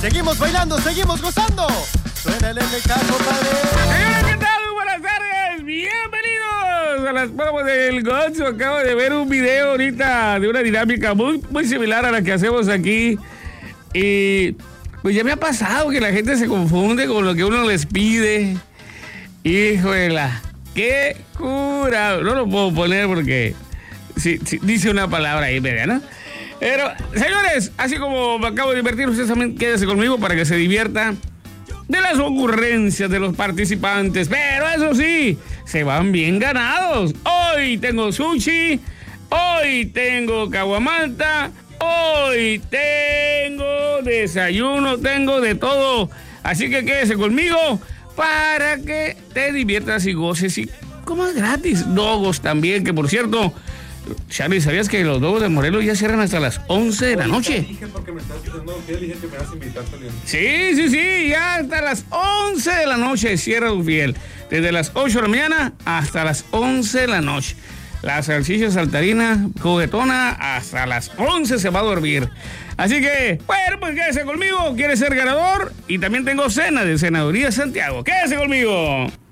Seguimos bailando, seguimos gozando. Suena el MK, compadre. Señores, ¿qué tal? Muy buenas tardes. Bienvenidos a las pruebas del Gonzo. Acabo de ver un video ahorita de una dinámica muy similar a la que hacemos aquí. Y pues ya me ha pasado que la gente se confunde con lo que uno les pide. Híjola, qué cura. No lo puedo poner porque sí, dice una palabra ahí, ¿no? Pero, señores, así como me acabo de divertir, ustedes también quédese conmigo para que se divierta de las ocurrencias de los participantes. Pero eso sí, se van bien ganados. Hoy tengo sushi, hoy tengo caguamanta, hoy tengo desayuno, tengo de todo. Así que quédese conmigo para que te diviertas y goces y comas gratis. Dogos también, que por cierto, Charlie, ¿sabías que los Dogos de Morelos ya cierran hasta las 11 de la noche? Dije porque me estás diciendo que dije que me vas a invitar también. Sí, ya hasta las 11 de la noche cierra Ufiel. Desde las 8 de la mañana hasta las 11 de la noche. La salchicha saltarina juguetona hasta las 11 se va a dormir. Así que, bueno, pues quédese conmigo. ¿Quiere ser ganador? Y también tengo cena de Senaduría Santiago. Quédese conmigo.